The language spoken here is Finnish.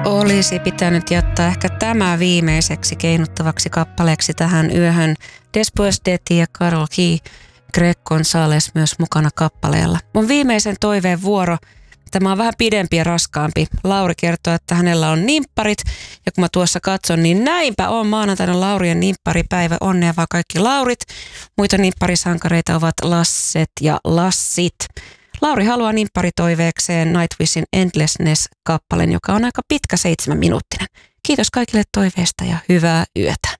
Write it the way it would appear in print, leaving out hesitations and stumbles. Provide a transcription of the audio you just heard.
Olisi pitänyt jättää ehkä tämä viimeiseksi keinuttavaksi kappaleeksi tähän yöhön. Después de ti ja Karol G. Greg González myös mukana kappaleella. Mun viimeisen toiveen vuoro. Tämä on vähän pidempi ja raskaampi. Lauri kertoo, että hänellä on nimpparit. Ja kun mä tuossa katson, niin näinpä on maanantaina Laurien nimpparipäivä. Onnea vaan kaikki Laurit. Muita nimpparisankareita ovat Lasset ja Lassit. Lauri haluaa nimpparitoiveekseen Nightwishin Endlessness-kappaleen, joka on aika pitkä 7-minuuttinen. Kiitos kaikille toiveesta ja hyvää yötä.